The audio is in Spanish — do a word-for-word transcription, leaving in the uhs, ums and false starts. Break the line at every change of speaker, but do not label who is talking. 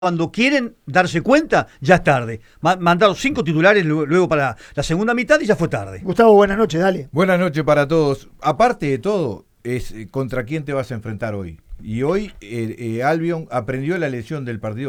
cuando quieren darse cuenta, ya es tarde. Ma- Mandaron cinco titulares lu- luego para la segunda mitad y ya fue tarde.
Gustavo, buenas noches, dale.
Buenas noches para todos. Aparte de todo, es eh, contra quién te vas a enfrentar hoy. Y hoy eh, eh, Albion aprendió la lección del partido